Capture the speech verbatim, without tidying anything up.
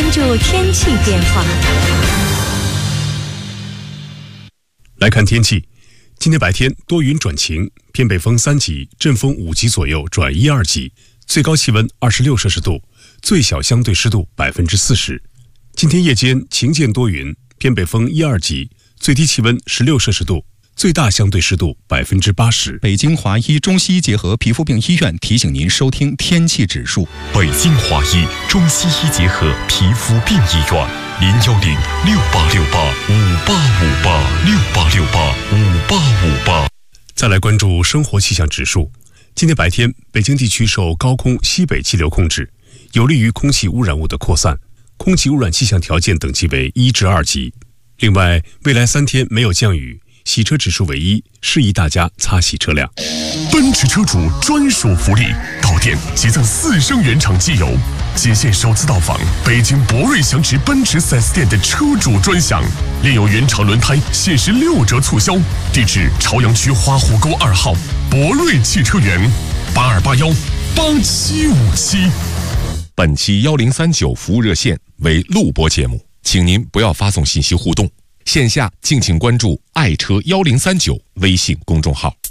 注天气变化。 来看天气，今天白天多云转晴，偏北风三级，阵风五级左右转一二级，最高气温二十六摄氏度，最小相对湿度百分之四十。今天夜间晴间多云，偏北风一二级，最低气温十六摄氏度，最大相对湿度百分之八十。 北京华医中西医结合皮肤病医院提醒您收听天气指数。 北京华医中西医结合皮肤病医院，零幺零六八六八五八五八六八六八五八五八。 再来关注生活气象指数。今天白天，北京地区受高空西北气流控制，有利于空气污染物的扩散，空气污染气象条件等级为一至二级。另外，未来三天没有降雨，洗车指数为一，适宜大家擦洗车辆。 奔驰车主专属福利，到店即赠四升原厂机油，仅限首次到访北京博瑞祥驰奔驰 四 S 店的车主专享，另有原厂轮胎限时六折促销。地址：朝阳区花湖沟二号博瑞汽车园，八二八幺八七五七。本期幺零三九服务热线为录播节目，请您不要发送信息互动。线下敬请关注爱车幺零三九微信公众号。